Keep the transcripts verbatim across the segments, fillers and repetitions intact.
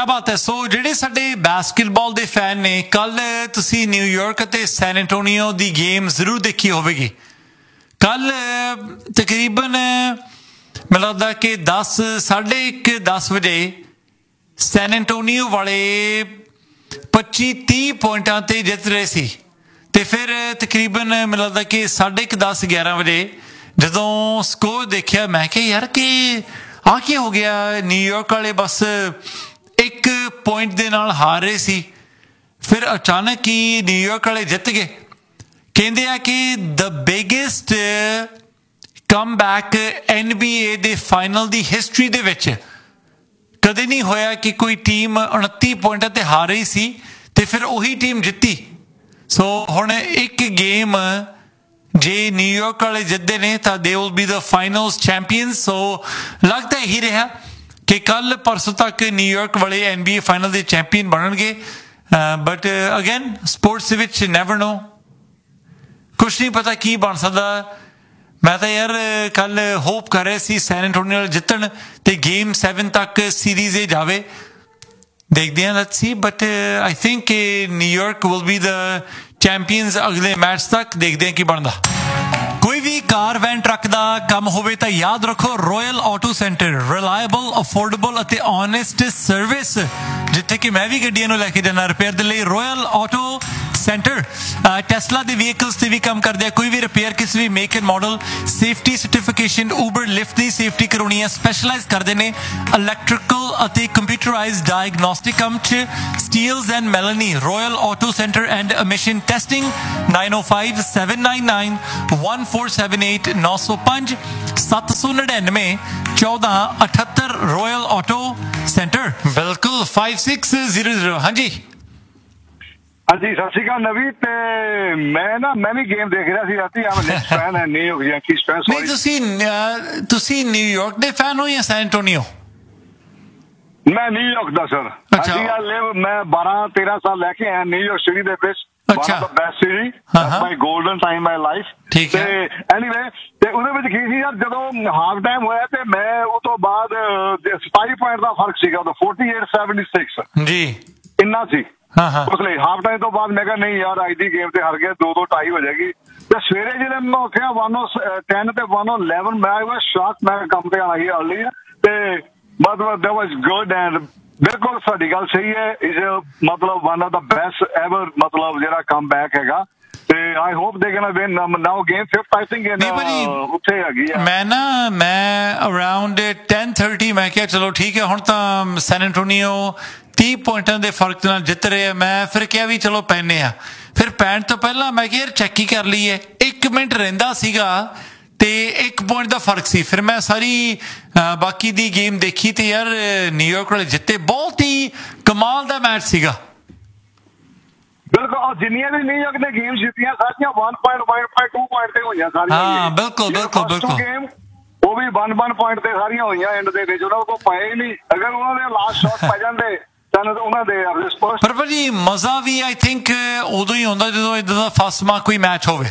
ਕਿਆ ਬਾਤ ਹੈ। ਸੋ ਜਿਹੜੇ ਸਾਡੇ ਬਾਸਕਟਬਾਲ ਦੇ ਫੈਨ ਨੇ, ਕੱਲ ਤੁਸੀਂ ਨਿਊਯਾਰਕ ਅਤੇ ਸੈਨ ਐਂਟੋਨੀਓ ਦੀ ਗੇਮ ਜ਼ਰੂਰ ਦੇਖੀ ਹੋਵੇਗੀ। ਕੱਲ ਤਕਰੀਬਨ ਮੈਨੂੰ ਲੱਗਦਾ ਕਿ ਦਸ ਸਾਢੇ ਇੱਕ ਦਸ ਵਜੇ ਸੈਨ ਐਂਟੋਨੀਓ ਵਾਲੇ ਪੱਚੀ ਤੀਹ ਪੁਆਇੰਟਾਂ 'ਤੇ ਜਿੱਤ ਰਹੇ ਸੀ ਅਤੇ ਫਿਰ ਤਕਰੀਬਨ ਮੈਨੂੰ ਲੱਗਦਾ ਕਿ ਸਾਢੇ ਕੁ ਦਸ ਗਿਆਰਾਂ ਵਜੇ ਜਦੋਂ ਸਕੋਰ ਦੇਖਿਆ ਮੈਂ ਕਿਹਾ ਯਾਰ ਕਿ ਆਹ ਕੀ ਹੋ ਗਿਆ, ਨਿਊਯਾਰਕ ਵਾਲੇ ਬਸ ਇੱਕ ਪੁਆਇੰਟ ਦੇ ਨਾਲ ਹਾਰ ਰਹੇ ਸੀ। ਫਿਰ ਅਚਾਨਕ ਹੀ ਨਿਊਯਾਰਕ ਵਾਲੇ ਜਿੱਤ ਗਏ। ਕਹਿੰਦੇ ਆ ਕਿ ਦ biggest come back N B A ਦੇ ਫਾਈਨਲ ਦੀ ਹਿਸਟਰੀ ਦੇ ਵਿੱਚ ਕਦੇ ਨਹੀਂ ਹੋਇਆ ਕਿ ਕੋਈ ਟੀਮ ਉਨੱਤੀ ਪੁਆਇੰਟਾਂ 'ਤੇ ਹਾਰ ਰਹੀ ਸੀ ਅਤੇ ਫਿਰ ਉਹੀ ਟੀਮ ਜਿੱਤੀ। ਸੋ ਹੁਣ ਇੱਕ ਗੇਮ ਜੇ ਨਿਊਯਾਰਕ ਵਾਲੇ ਜਿੱਤਦੇ ਨੇ ਤਾਂ they will be the finals champion. ਸੋ ਲੱਗਦਾ ਇਹੀ ਰਿਹਾ ਕਿ ਕੱਲ੍ਹ ਪਰਸੋਂ ਤੱਕ ਨਿਊਯਾਰਕ ਵਾਲੇ ਐਨ ਬੀ ਏ ਫਾਈਨਲ ਦੇ ਚੈਂਪੀਅਨ ਬਣਨਗੇ। ਬਟ ਅਗੇਨ ਸਪੋਰਟਸ ਦੇ ਵਿੱਚ ਨੈਵਰ ਨੋ, ਕੁਛ ਨਹੀਂ ਪਤਾ ਕੀ ਬਣ ਸਕਦਾ। ਮੈਂ ਤਾਂ ਯਾਰ ਕੱਲ ਹੋਪ ਕਰ ਰਿਹਾ ਸੀ ਸੈਨ ਐਂਟੋਨੀਓ ਨਾਲ ਜਿੱਤਣ ਅਤੇ ਗੇਮ ਸੈਵਨ ਤੱਕ ਸੀਰੀਜ਼ ਇਹ ਜਾਵੇ। ਦੇਖਦੇ ਹਾਂ, let's see. But I think ਕਿ New York will be the champions ਅਗਲੇ ਮੈਚ ਤੱਕ। ਦੇਖਦੇ ਹਾਂ ਕੀ ਬਣਦਾ। ਕੋਈ ਵੀ ਕਾਰ ਵੈਨ ਟਰੱਕ ਦਾ ਕੰਮ ਹੋਵੇ ਤਾਂ ਯਾਦ ਰੱਖੋ royal auto centre, reliable, affordable ਅਤੇ ਓਨੈਸਟ ਸਰਵਿਸ। ਜਿੱਥੇ ਕਿ ਮੈਂ ਵੀ ਗੱਡੀਆਂ ਨੂੰ ਲੈ ਕੇ ਜਾਣਾ ਰਿਪੇਅਰ ਦੇ ਲਈ, ਰੋਇਲ ਆਟੋ ਸੈਂਟਰ। ਟੈਸਲਾ ਦੇ ਵਹੀਕਲਸ 'ਤੇ ਵੀ ਕੰਮ ਕਰਦੇ ਆ। ਕੋਈ ਵੀ ਰਿਪੇਅਰ ਕਿਸੇ ਵੀ make and model, safety certification, Uber lift the safety ਕਰਾਉਣੀ ਹੈ, ਸਪੈਸ਼ਲਾਈਜ਼ ਕਰਦੇ ਨੇ ਇਲੈਕਟ੍ਰੀਕਲ ਅਤੇ ਕੰਪਿਊਟਰਾਈਜ਼ਡ ਡਾਇਗਨੋਸਟਿਕ ਕੰਮ 'ਚ। Steeles and ਮੈਲਨੀ, royal auto centre and emission testing. Nine O five seven nine nine one four seven eight, ਨੌ ਸੌ ਪੰਜ ਸੱਤ ਸੌ ਨੜਿਨਵੇਂ ਚੌਦਾਂ ਅਠੱਤਰ, ਰੋਇਲ ਆਟੋ ਸੈਂਟਰ। ਬਿਲਕੁਲ ਫਾਈਵ ਸਿਕਸ ਜ਼ੀਰੋ ਜ਼ੀਰੋ। ਹਾਂਜੀ ਹਾਂਜੀ, ਸਤਿ ਸ਼੍ਰੀ ਅਕਾਲ ਨਵੀ। ਤੇ ਮੈਂ ਨਾ ਮੈਂ ਵੀ ਗੇਮ ਦੇਖ ਰਿਹਾ ਸੀ ਰਾਤੀ। ਆਮ ਨੈਕਸਟ ਫੈਨ ਹੈ ਨਿਊਯਾਰਕ ਯਾਂਕੀਜ਼ ਫੈਨ। ਨਹੀਂ, ਤੁਸੀਂ ਤੁਸੀਂ ਨਿਊਯਾਰਕ ਦੇ ਫੈਨ ਹੋ ਜਾਂ ਸੈਨ ਐਂਟੋਨੀਓ? ਮੈਂ ਨਿਊਯਾਰਕ ਦਾ ਸਰ। ਅੱਛਾ। ਮੈਂ ਬਾਰਾਂ ਤੇਰਾਂ ਸਾਲ ਲੈ ਕੇ ਆਇਆ ਨਿਊਯਾਰਕ ਸਿਟੀ ਦੇ ਵਿੱਚ। ਅੱਛਾ। one of the best city, that's my golden time in my life। ਠੀਕ ਹੈ। ਤੇ ਐਨੀਵੇ ਤੇ ਉਹਦੇ ਵਿੱਚ ਕੀ ਸੀ ਯਾਰ, ਜਦੋਂ ਹਾਫ ਟਾਈਮ ਹੋਇਆ ਤੇ ਮੈਂ ਉਹ ਤੋਂ ਬਾਅਦ ਸਤਾਈ ਪੁਆਇੰਟ ਦਾ ਫਰਕ ਸੀਗਾ, ਉਹਦਾ forty eight seventy six G ਇੰਨਾ ਸੀ। ਹਾਂ ਹਾਂ। ਉਸ ਲਈ ਹਾਫ ਟਾਈਮ ਤੋਂ ਬਾਅਦ ਮੈਂ ਕਿਹਾ ਨਹੀਂ ਯਾਰ ਅੱਜ ਦੀ ਗੇਮ ਤੇ ਹਾਰ ਗਿਆ, ਦੋ ਦੋ ਢਾਈ ਹੋ ਜਾਏਗੀ। ਤੇ ਸਵੇਰੇ ਜਿਹੜੇ ਮੈਂ ਉੱਠਿਆ ਵਨ ਓ ਟੈਨ ਤੇ ਵਨ ਓ ਇਲੈਵਨ, ਮੈਂ ਵਾਸ ਸ਼ੌਕ। ਮੈਂ ਕੰਮ ਤੇ ਆਣਾ ਸੀ ਅਰਲੀ ਤੇ ਮਤਲਬ that was good and ਬਿਲਕੁਲ ਸਾਡੀ ਗੱਲ ਸਹੀ ਹੈ। ਇਸ ਮਤਲਬ one of the best ever ਮਤਲਬ ਜਿਹੜਾ ਕਮ ਬੈਕ ਹੈਗਾ। ਤੇ ਆਈ ਹੋਪ ਦੇ ਗੋਨਾ win now game fifth I think ਇਨ ਉੱਥੇ ਹੈਗੀ ਆ। ਮੈਂ ਨਾ ਮੈਂ ਅਰਾਊਂਡ ਟੈਨ ਥਰਟੀ ਮੈਂ ਕਿਹਾ ਚਲੋ ਠੀਕ ਹੈ ਹੁਣ ਤਾਂ ਸੈਨ ਐਂਟੋਨੀਓ ਤੀਹ ਪੁਆਇੰਟਾਂ ਦੇ ਫਰਕ ਨਾਲ ਜਿੱਤ ਰਹੇ ਆ। ਮੈਂ ਫਿਰ ਕਿਹਾ ਵੀ ਚਲੋ ਪੈਨੇ ਆ। ਫਿਰ ਪੈਣ ਤੋਂ ਪਹਿਲਾਂ ਮੈਂ ਕਿਹਾ ਯਾਰ ਚੈੱਕ ਹੀ ਕਰ ਲਈਏ। ਇੱਕ ਮਿੰਟ ਰਹਿੰਦਾ ਸੀਗਾ ਤੇ ਇੱਕ ਪੁਆਇੰਟ ਦਾ ਫਰਕ ਸੀ। ਫਿਰ ਮੈਂ ਸਾਰੀ ਬਾਕੀ ਦੀ ਗੇਮ ਦੇਖੀ ਤੇ ਯਾਰ ਨਿਊਯਾਰਕ ਵਾਲੇ ਜਿੱਤੇ। ਬਹੁਤ ਹੀ ਕਮਾਲ ਦਾ ਮੈਚ ਸੀਗਾ। ਬਿਲਕੁਲ, ਜਿੰਨੀਆਂ ਵੀ ਨਿਊਯਾਰਕ ਨੇ ਗੇਮ ਜਿੱਤੀਆਂ ਸਾਰੀਆਂ one point five five two point ਤੇ ਹੋਈਆਂ ਸਾਰੀਆਂ। ਹਾਂ ਬਿਲਕੁਲ ਬਿਲਕੁਲ ਬਿਲਕੁਲ। ਗੇਮ ਉਹ ਵੀ one one ਪੁਆਇੰਟ ਤੇ ਸਾਰੀਆਂ ਹੋਈਆਂ ਐਂਡ ਦੇ ਵਿੱਚ। ਉਹਨਾਂ ਕੋਲ ਪਏ ਹੀ ਨਹੀਂ। ਅਗਰ ਉਹਨਾਂ ਦੇ ਲਾਸਟ ਸ਼ਾਟ ਪੈ ਜਾਂਦੇ ਤਾਂ ਉਹਨਾਂ ਦੇ ਪਰ ਭਾਜੀ ਮਜ਼ਾ ਵੀ ਆਈ ਥਿੰਕ ਉਦੋਂ ਹੀ ਹੁੰਦਾ ਜਦੋਂ ਇੱਦਾਂ ਦਾ ਫਸਟ ਮਾਰਕ ਕੋਈ ਮੈਚ ਹੋਵੇ।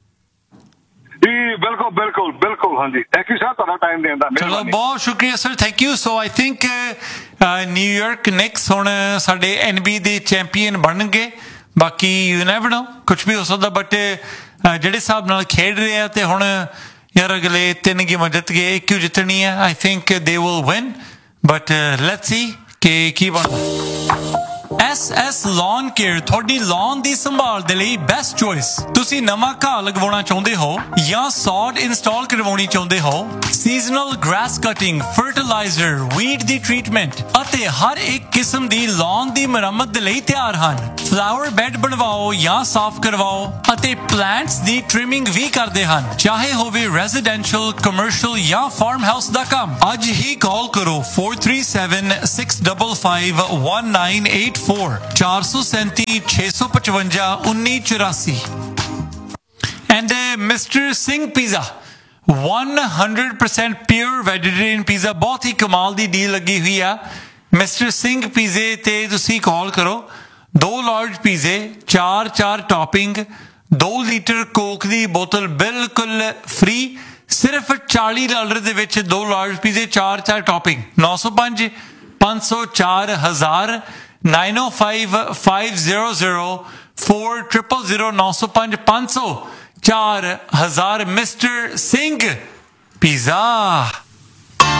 ਜੀ ਬਿਲਕੁਲ ਬਿਲਕੁਲ ਬਿਲਕੁਲ। ਹਾਂਜੀ, ਥੈਂਕ ਯੂ ਸਰ ਤੁਹਾਡਾ ਟਾਈਮ ਦੇਣ ਦਾ। ਚਲੋ ਬਹੁਤ ਸ਼ੁਕਰੀਆ sir, thank you. So I think New York ਨਿਕਸ ਹੁਣ ਸਾਡੇ ਐਨ ਬੀ ਦੇ ਚੈਂਪੀਅਨ ਬਣਨਗੇ। ਬਾਕੀ ਯੂ ਨੈਵਰ ਨੋ, ਕੁਛ ਵੀ ਹੋ ਸਕਦਾ। ਬਟ ਜਿਹੜੇ ਹਿਸਾਬ ਨਾਲ ਖੇਡ ਰਹੇ ਆ ਤੇ ਹੁਣ ਯਾਰ ਅਗਲੇ ਤਿੰਨ ਗੇਮਾਂ ਜਿੱਤ ਗਏ, ਇੱਕ ਕਿਉਂ ਜਿੱਤਣੀ ਹੈ। I think they will win but let's see ਕਿ ਕੀ ਬਣਦਾ। ਐਸ ਐਸ Lawn Care ਤੁਹਾਡੀ lawn ਦੀ ਸੰਭਾਲ ਦੇ ਲਈ ਬੈਸਟ ਚੋਇਸ। ਤੁਸੀਂ ਨਵਾਂ ਘਾਹ ਲਗਵਾਉਣਾ ਚਾਹੁੰਦੇ ਹੋ ਜਾਂ ਸੌਡ ਇੰਸਟਾਲ ਕਰਵਾਉਣੀ ਚਾਹੁੰਦੇ ਹੋ, seasonal grass cutting, fertiliser, weed ਦੀ ਟ੍ਰੀਟਮੈਂਟ ਅਤੇ ਹਰ ਇੱਕ ਕਿਸਮ ਦੀ lawn ਦੀ ਮੁਰੰਮਤ ਦੇ ਲਈ ਤਿਆਰ ਹਨ। ਫਲਾਵਰ ਬੈੱਡ ਬਣਵਾਓ ਜਾਂ ਸਾਫ਼ ਕਰਵਾਓ ਅਤੇ ਪਲਾਂਟਸ ਦੀ ਟ੍ਰਿਮਿੰਗ ਵੀ ਕਰਦੇ ਹਨ। ਚਾਹੇ ਹੋਵੇ ਰੈਜ਼ੀਡੈਂਸ਼ੀਅਲ, ਕਮਰਸ਼ੀਅਲ ਜਾਂ ਫਾਰਮ ਹਾਊਸ ਦਾ ਕੰਮ, ਅੱਜ ਹੀ ਕਾਲ ਕਰੋ four three seven six five five one nine eight four ਚਾਰ ਸੌ ਸੈਂਤੀ ਛੇ ਸੌ ਪਚਵੰਜਾ ਉੱਨੀ ਚੁਰਾਸੀ। And mister Singh pizza one hundred percent pure vegetarian pizza. ਬਹੁਤ ਹੀ ਕਮਾਲ ਦੀ ਡੀਲ ਲੱਗੀ ਹੋਈ ਆ ਮਿਸਟਰ ਸਿੰਘ ਪੀਜ਼ੇ ਤੇ। ਤੁਸੀਂ ਕਾਲ ਕਰੋ। ਦੋ ਲਾਰਜ ਪੀਜ਼ੇ, ਚਾਰ ਚਾਰ ਟੌਪਿੰਗ, ਦੋ ਲੀਟਰ ਕੋਕ ਦੀ ਬੋਤਲ ਬਿਲਕੁਲ ਫ੍ਰੀ, ਸਿਰਫ ਚਾਲੀ ਡਾਲਰ ਦੇ ਵਿੱਚ ਦੋ ਲਾਰਜ ਪੀਜ਼ੇ, ਚਾਰ ਚਾਰ ਟੌਪਿੰਗ। ਨੌ ਸੌ ਪੰਜ ਪੰਜ ਸੌ ਚਾਰ ਹਜ਼ਾਰ ਨਾਈਨ ਓ five five zero zero four triple zero ਨੌ ਸੌ ਪੰਜ ਪੰਜ ਸੌ ਚਾਰ ਹਜ਼ਾਰ ਮਿਸਟਰ ਸਿੰਘ ਪੀਜ਼ਾ।